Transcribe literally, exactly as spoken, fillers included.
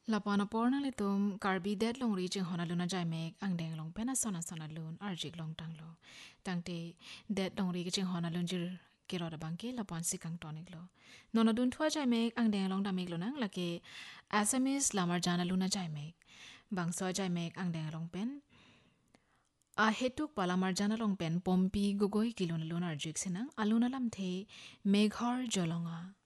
Lapana porna le tum karbi det long ri ching hona luna jai mek ang deng long pena sona sona lun arjik long tang lo tang te det long ri ching hona lun jir kiro da bangke lapan sikang tonik lo nona dun thua jai mek ang deng long da mek lo nang lake assamese lamar jana luna jai mek bang so jai mek ang deng long pen a hetuk palamar jana long pen pompi gogoi kilon lun arjik sinang aluna lam the meghor jolonga